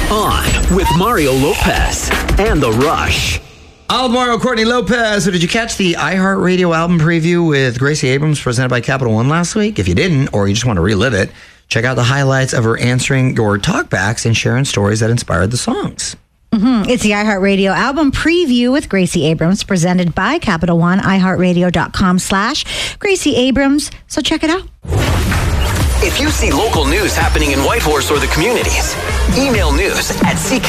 On with Mario Lopez and The Rush. Mario Courtney Lopez. So did you catch the iHeartRadio album preview with Gracie Abrams presented by Capital One last week? If you didn't, or you just want to relive it, check out the highlights of her answering your talkbacks and sharing stories that inspired the songs. It's the iHeartRadio album preview with Gracie Abrams presented by Capital One, iHeartRadio.com/Gracie Abrams. So check it out. If you see local news happening in Whitehorse or the communities, email news@CKNW.com.